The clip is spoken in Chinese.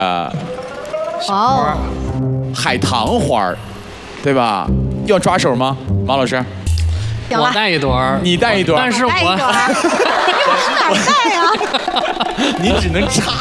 哦， 海棠花儿，对吧？要抓手吗？马老师， 我带一朵儿， 你带一朵， 但是我带一朵儿，你往哪儿带呀？ 你只能插